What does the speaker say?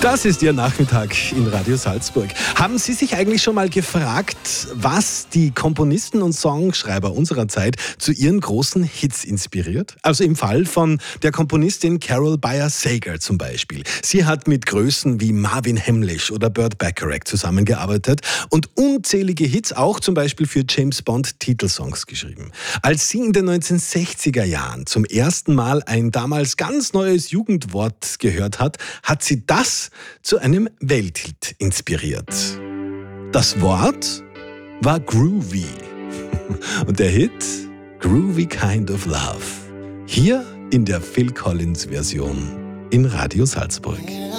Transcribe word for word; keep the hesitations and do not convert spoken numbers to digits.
Das ist Ihr Nachmittag in Radio Salzburg. Haben Sie sich eigentlich schon mal gefragt, was die Komponisten und Songschreiber unserer Zeit zu ihren großen Hits inspiriert? Also im Fall von der Komponistin Carol Bayer Sager zum Beispiel. Sie hat mit Größen wie Marvin Hamlisch oder Burt Bacharach zusammengearbeitet und unzählige Hits auch zum Beispiel für James Bond Titelsongs geschrieben. Als sie in den neunzehnhundertsechziger Jahren zum ersten Mal ein damals ganz neues Jugendwort gehört hat, hat sie das zu einem Welthit inspiriert. Das Wort war Groovy. Und der Hit Groovy Kind of Love. Hier in der Phil Collins Version in Radio Salzburg.